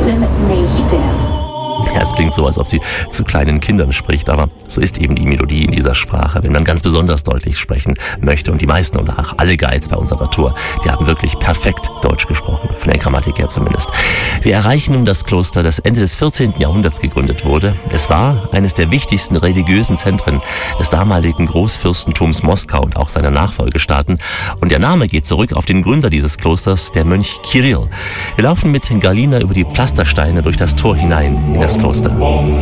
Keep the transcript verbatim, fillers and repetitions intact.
Wissen nicht. Ja, es klingt so, als ob sie zu kleinen Kindern spricht, aber so ist eben die Melodie in dieser Sprache, wenn man ganz besonders deutlich sprechen möchte. Und die meisten oder auch alle Guides bei unserer Tour, die haben wirklich perfekt Deutsch gesprochen, von der Grammatik her zumindest. Wir erreichen nun das Kloster, das Ende des vierzehnten Jahrhunderts gegründet wurde. Es war eines der wichtigsten religiösen Zentren des damaligen Großfürstentums Moskau und auch seiner Nachfolgestaaten. Und der Name geht zurück auf den Gründer dieses Klosters, der Mönch Kirill. Wir laufen mit Galina über die Pflastersteine durch das Tor hinein in das Kloster.